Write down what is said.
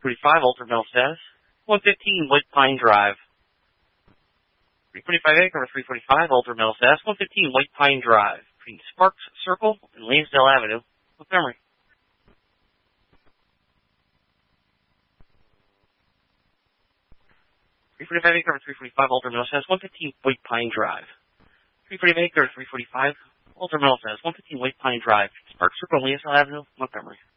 345 Alter Mill status. 115 White Pine Drive. 345 acre 345 Alter Mill status. 115 White Pine Drive. Between Sparks Circle and Lansdale Avenue. Montgomery. 345 acre 345 Alter Mill status. 115 White Pine Drive. 345 acre 345 Alter Mill status. 115 White Pine Drive. Sparks Circle and Lansdale Avenue. Montgomery.